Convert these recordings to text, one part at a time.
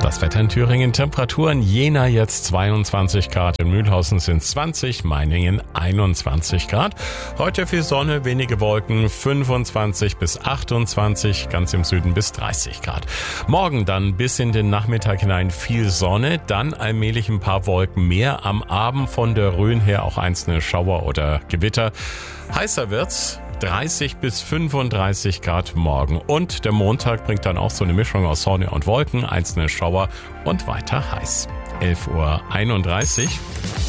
Das Wetter in Thüringen, Temperaturen Jena jetzt 22 Grad, in Mühlhausen sind es 20, Meiningen 21 Grad. Heute viel Sonne, wenige Wolken, 25 bis 28, ganz im Süden bis 30 Grad. Morgen dann bis in den Nachmittag hinein viel Sonne, dann allmählich ein paar Wolken mehr. Am Abend von der Rhön her auch einzelne Schauer oder Gewitter. Heißer wird's. 30 bis 35 Grad morgen. Und der Montag bringt dann auch so eine Mischung aus Sonne und Wolken, einzelne Schauer und weiter heiß. 11:31 Uhr.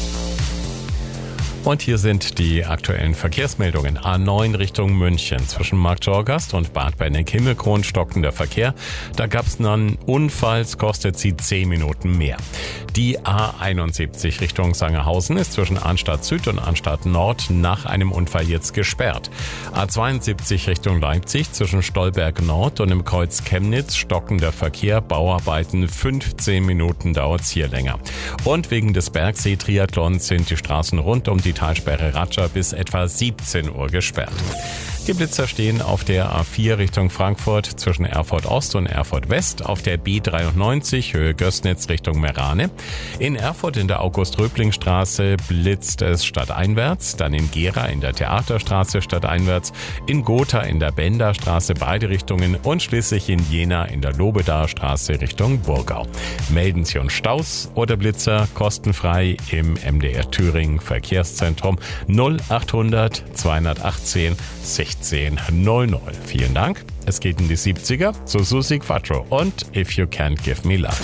Und hier sind die aktuellen Verkehrsmeldungen. A9 Richtung München. Zwischen Markttorgast und Bad Benneck-Himmelkron stockender Verkehr. Da gab es einen Unfall, es kostet sie 10 Minuten mehr. Die A71 Richtung Sangerhausen ist zwischen Arnstadt Süd und Arnstadt Nord nach einem Unfall jetzt gesperrt. A72 Richtung Leipzig zwischen Stolberg Nord und im Kreuz Chemnitz stockender Verkehr. Bauarbeiten 15 Minuten dauert's hier länger. Und wegen des Bergsee-Triathlons sind die Straßen rund um die Talsperre Ratscha bis etwa 17 Uhr gesperrt. Die Blitzer stehen auf der A4 Richtung Frankfurt zwischen Erfurt Ost und Erfurt West, auf der B93 Höhe Gößnitz Richtung Merane. In Erfurt in der August-Röbling-Straße blitzt es stadteinwärts, dann in Gera in der Theaterstraße stadteinwärts, in Gotha in der Benderstraße beide Richtungen und schließlich in Jena in der Lobedaer Straße Richtung Burgau. Melden Sie uns Staus oder Blitzer kostenfrei im MDR Thüringen Verkehrszentrum 0800 218 1600. Vielen Dank. Es geht in die 70er zu Susi Quattro und If You Can't Give Me Love.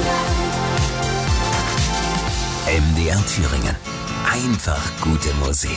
MDR Thüringen. Einfach gute Musik.